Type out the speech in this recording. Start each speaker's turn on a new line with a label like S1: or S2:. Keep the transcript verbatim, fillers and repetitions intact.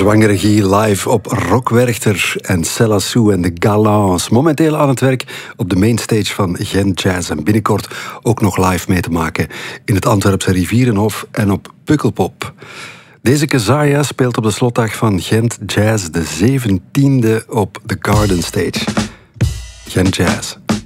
S1: Zwangere Guy live op Rock Werchter en Cella Sue en de Galants. Momenteel aan het werk op de mainstage van Gent Jazz. En binnenkort ook nog live mee te maken in het Antwerpse Rivierenhof en op Pukkelpop. Deze Kazaya speelt op de slotdag van Gent Jazz de zeventiende op de Garden Stage. Gent Jazz.